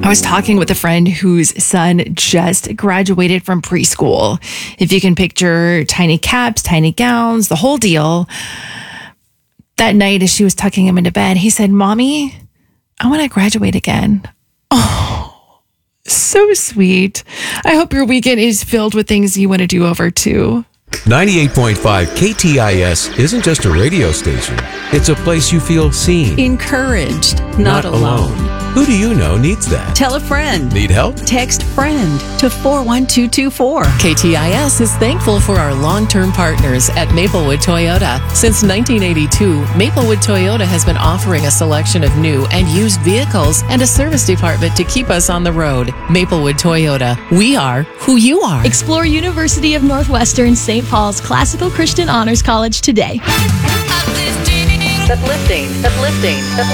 I was talking with a friend whose son just graduated from preschool. If you can picture tiny caps, tiny gowns, the whole deal. That night, as she was tucking him into bed, he said, "Mommy, I want to graduate again." Oh, so sweet. I hope your weekend is filled with things you want to do over too. 98.5 KTIS isn't just a radio station. It's a place you feel seen. Encouraged, not alone. Who do you know needs that? Tell a friend. Need help? Text friend to 41224. KTIS is thankful for our long-term partners at Maplewood Toyota. Since 1982, Maplewood Toyota has been offering a selection of new and used vehicles and a service department to keep us on the road. Maplewood Toyota. We are who you are. Explore University of Northwestern St. Paul's Classical Christian Honors College today. Uplifting.